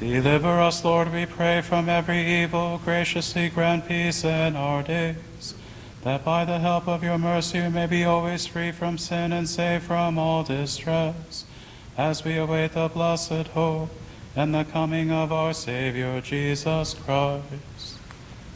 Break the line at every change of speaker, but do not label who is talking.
Deliver us, Lord, we pray, from every evil. Graciously grant peace in our days, that by the help of your mercy we may be always free from sin and safe from all distress, as we await the blessed hope and the coming of our Savior Jesus Christ.